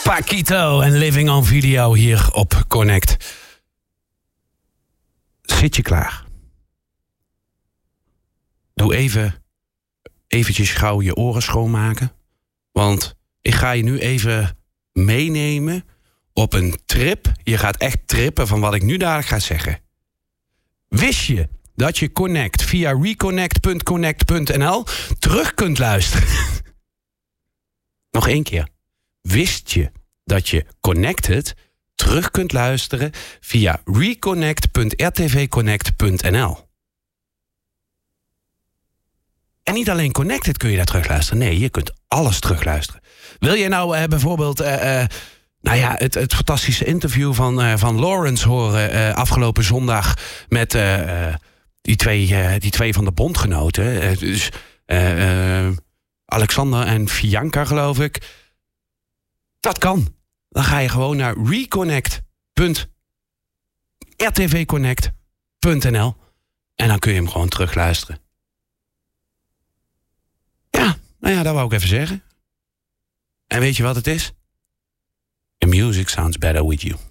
Paquito en Living on Video hier op Connect. Zit je klaar? Doe eventjes gauw je oren schoonmaken. Want ik ga je nu even meenemen op een trip. Je gaat echt trippen van wat ik nu dadelijk ga zeggen. Wist je dat je Connect via reconnect.connect.nl terug kunt luisteren? Nog 1 keer. Wist je dat je Connected terug kunt luisteren via reconnect.rtvconnect.nl? En niet alleen Connected kun je daar terugluisteren. Nee, je kunt alles terugluisteren. Wil je nou bijvoorbeeld het fantastische interview van Lawrence horen afgelopen zondag met die twee van de bondgenoten. Alexander en Bianca, geloof ik. Dat kan. Dan ga je gewoon naar reconnect.rtvconnect.nl en dan kun je hem gewoon terugluisteren. Ja, dat wou ik even zeggen. En weet je wat het is? The music sounds better with you.